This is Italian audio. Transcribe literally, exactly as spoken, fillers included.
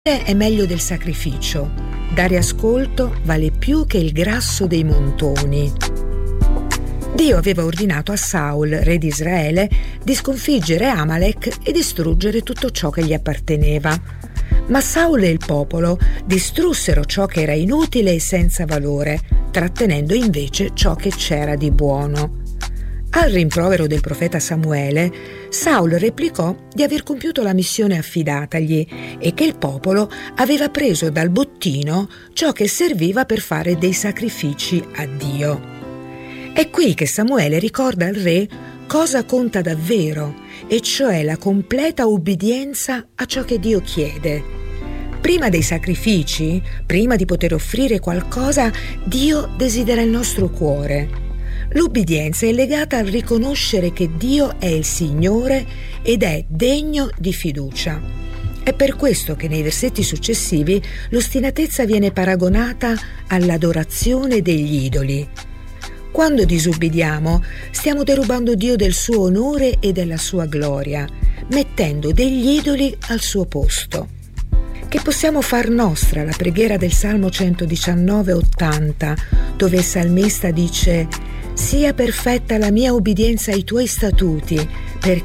è meglio del sacrificio. Dare ascolto vale più che il grasso dei montoni. Dio aveva ordinato a Saul, re di Israele, di sconfiggere Amalek e distruggere tutto ciò che gli apparteneva. Ma Saul e il popolo distrussero ciò che era inutile e senza valore, trattenendo invece ciò che c'era di buono. Al rimprovero del profeta Samuele, Saul replicò di aver compiuto la missione affidatagli e che il popolo aveva preso dal bottino ciò che serviva per fare dei sacrifici a Dio. È qui che Samuele ricorda al re cosa conta davvero, e cioè la completa ubbidienza a ciò che Dio chiede. Prima dei sacrifici, prima di poter offrire qualcosa, Dio desidera il nostro cuore. L'ubbidienza è legata al riconoscere che Dio è il Signore ed è degno di fiducia. È per questo che nei versetti successivi l'ostinatezza viene paragonata all'adorazione degli idoli. Quando disubbidiamo, stiamo derubando Dio del suo onore e della sua gloria, mettendo degli idoli al suo posto. Che possiamo far nostra la preghiera del Salmo centodiciannove ottanta, dove il salmista dice: «Sia perfetta la mia ubbidienza ai tuoi statuti, perché